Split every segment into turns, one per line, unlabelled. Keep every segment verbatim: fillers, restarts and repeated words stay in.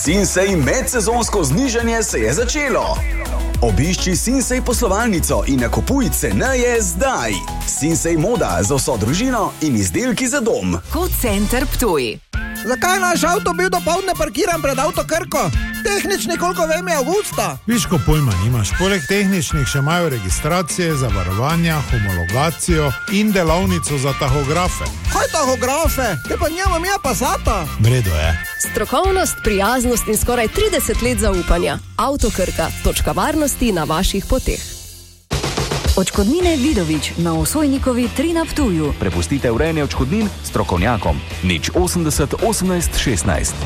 Sinsay medsezonsko znižanje se je začelo. Obišči Sinsay poslovalnico in nakupuj ceneje zdaj. Sinsay moda za vso družino in izdelki za dom.
Kot center Ptuj.
Zakaj naš avto bil dopoldne parkiran pred avtokrko? Tehnični, koliko vem, je avgusta.
Viš, ko pojma nimaš. Poleg tehničnih še imajo registracije, zavarovanja, homologacijo in delavnico za tahografe.
Kaj tahografe? Te pa njema mija Passata.
Vredo je.
Strokovnost, prijaznost in skoraj trideset let zaupanja. Avtokrka, točka varnosti na vaših poteh.
Odškodnine Vidovič na Osojnikovi tri na Ptuju.
Prepustite urejanje odškodnin strokovnjakom. Nič osemdeset osemnajst šestnajst.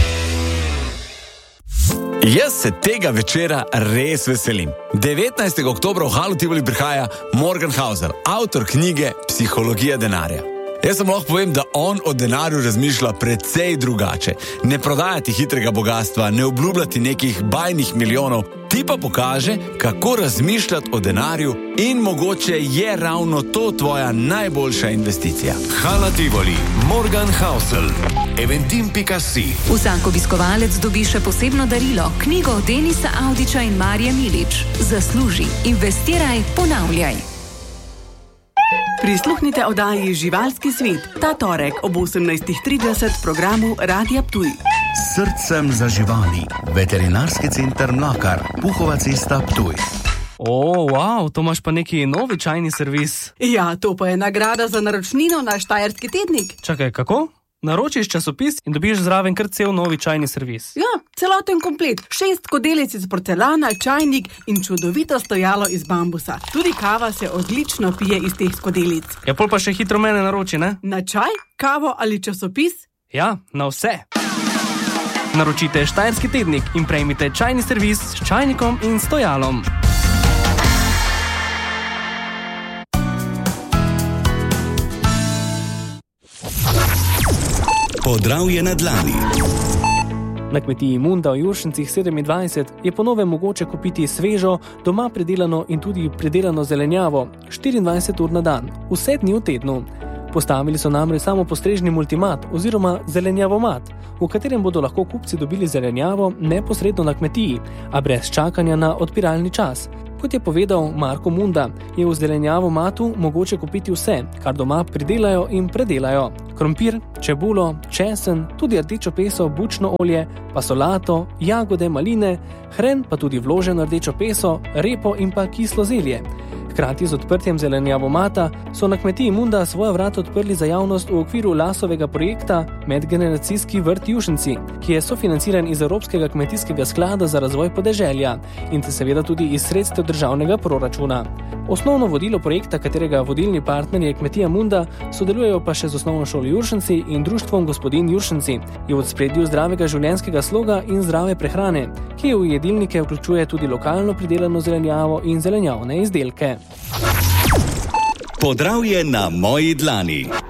Jaz se tega večera res veselim. devetnajstega oktobra v Halu Tivoli prihaja Morgan Housel, avtor knjige Psihologija denarja. Jaz sem lahko povem, da on o denarju razmišlja precej drugače. Ne prodajati hitrega bogatstva, ne obljubljati nekih bajnih milijonov, ti pa pokaže, kako razmišljati o denarju in mogoče je ravno to tvoja najboljša investicija.
Hala Tivoli, Morgan Housel, eventim pika si.
Vsak obiskovalec dobi še posebno darilo, knjigo Denisa Avdića in Marije Milič. Zasluži, investiraj, ponavljaj.
Prisluhnite oddaji Živalski svet ta torek ob osemnajst trideset v programu Radia Ptuj.
Srcem za živali. Veterinarski center Mlakar, Puhova cesta Ptuj.
O, wow, to imaš pa neki novi čajni servis.
Ja, to pa je nagrada za naročnino na Štajerski tednik.
Čakaj, kako? Naročiš časopis in dobiš zraven kar cel novi čajni servis.
Ja, celoten komplet. Šest skodelic iz porcelana, čajnik in čudovito stojalo iz bambusa. Tudi kava se odlično pije iz teh skodelic.
Ja, pol pa še hitro mene naroči, ne?
Na čaj, kavo ali časopis?
Ja, na vse. Naročite Štajerski tednik in prejmite čajni servis s čajnikom in stojalom.
Podravje na dlani.
Na kmetiji Munda v Juršencih sedemindvajset je po novem mogoče kupiti svežo, doma pridelano in tudi pridelano zelenjavo štiriindvajset ur na dan, vse dni v tednu. Postavili so namreč samo postrežni multimat oziroma zelenjavomat, v katerem bodo lahko kupci dobili zelenjavo neposredno na kmetiji, a brez čakanja na odpiralni čas. Kot je povedal Marko Munda, je v zelenjavomatu mogoče kupiti vse, kar doma pridelajo in predelajo. Krompir, čebulo, česen, tudi rdečo peso, bučno olje, pa solato, jagode, maline, hren pa tudi vloženo rdečo peso, repo in pa kislo zelje. Hkrati z odprtjem zelenjavomata so na kmetiji Munda svoja vrata odprli za javnost v okviru Lasovega projekta Medgeneracijski vrt Jušenci, ki je sofinanciran iz Evropskega kmetijskega sklada za razvoj podeželja in te seveda tudi iz sredstev državnega proračuna. Osnovno vodilo projekta, katerega vodilni partner je kmetija Munda, sodelujejo pa še z osnovno šolo Juršenci in društvom Gospodin Juršenci, je v ospredju zdravega življenjskega sloga in zdrave prehrane, ki v jedilnike vključuje tudi lokalno pridelano zelenjavo in zelenjavne izdelke.
Podravje na moji dlani.